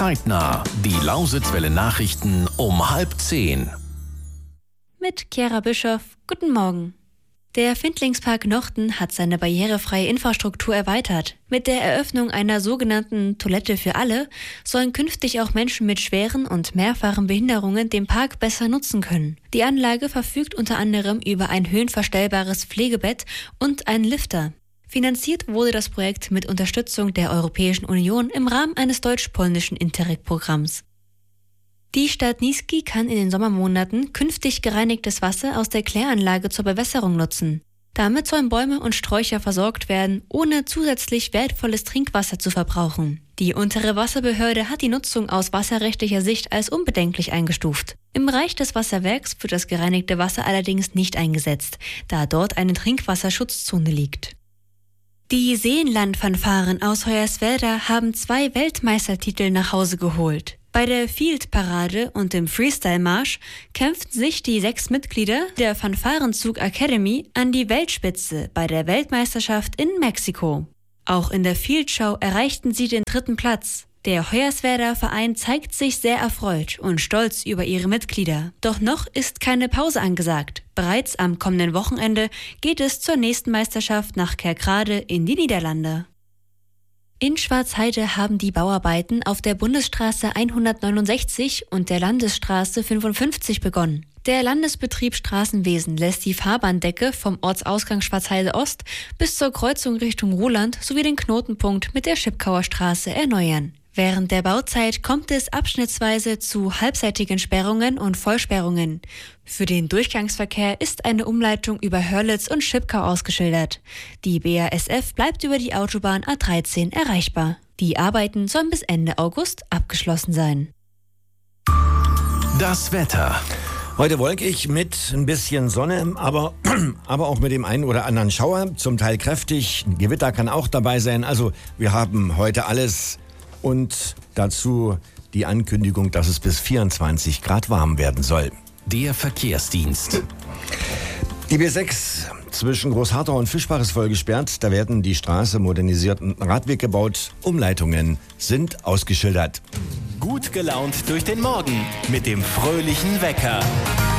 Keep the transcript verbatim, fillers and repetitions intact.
Zeitnah, die Lausitzwelle Nachrichten um halb zehn. Mit Chiara Bischoff, guten Morgen. Der Findlingspark Nochten hat seine barrierefreie Infrastruktur erweitert. Mit der Eröffnung einer sogenannten Toilette für alle sollen künftig auch Menschen mit schweren und mehrfachen Behinderungen den Park besser nutzen können. Die Anlage verfügt unter anderem über ein höhenverstellbares Pflegebett und einen Lifter. Finanziert wurde das Projekt mit Unterstützung der Europäischen Union im Rahmen eines deutsch-polnischen Interreg-Programms. Die Stadt Niesky kann in den Sommermonaten künftig gereinigtes Wasser aus der Kläranlage zur Bewässerung nutzen. Damit sollen Bäume und Sträucher versorgt werden, ohne zusätzlich wertvolles Trinkwasser zu verbrauchen. Die untere Wasserbehörde hat die Nutzung aus wasserrechtlicher Sicht als unbedenklich eingestuft. Im Bereich des Wasserwerks wird das gereinigte Wasser allerdings nicht eingesetzt, da dort eine Trinkwasserschutzzone liegt. Die Seenland-Fanfaren aus Hoyerswerda haben zwei Weltmeistertitel nach Hause geholt. Bei der Field-Parade und dem Freestyle-Marsch kämpften sich die sechs Mitglieder der Fanfarenzug Academy an die Weltspitze bei der Weltmeisterschaft in Mexiko. Auch in der Field-Show erreichten sie den dritten Platz. Der Hoyerswerda Verein zeigt sich sehr erfreut und stolz über ihre Mitglieder. Doch noch ist keine Pause angesagt. Bereits am kommenden Wochenende geht es zur nächsten Meisterschaft nach Kerkrade in die Niederlande. In Schwarzheide haben die Bauarbeiten auf der Bundesstraße hundertneunundsechzig und der Landesstraße fünfundfünfzig begonnen. Der Landesbetrieb Straßenwesen lässt die Fahrbahndecke vom Ortsausgang Schwarzheide Ost bis zur Kreuzung Richtung Ruhland sowie den Knotenpunkt mit der Schipkauer Straße erneuern. Während der Bauzeit kommt es abschnittsweise zu halbseitigen Sperrungen und Vollsperrungen. Für den Durchgangsverkehr ist eine Umleitung über Hörlitz und Schipkau ausgeschildert. Die B A S F bleibt über die Autobahn A dreizehn erreichbar. Die Arbeiten sollen bis Ende August abgeschlossen sein. Das Wetter. Heute wolkig mit ein bisschen Sonne, aber, aber auch mit dem einen oder anderen Schauer, zum Teil kräftig. Ein Gewitter kann auch dabei sein. Also wir haben heute alles. Und dazu die Ankündigung, dass es bis vierundzwanzig Grad warm werden soll. Der Verkehrsdienst. Die B sechs zwischen Großharthau und Fischbach ist voll gesperrt. Da werden die Straße modernisiert und ein Radweg gebaut. Umleitungen sind ausgeschildert. Gut gelaunt durch den Morgen mit dem fröhlichen Wecker.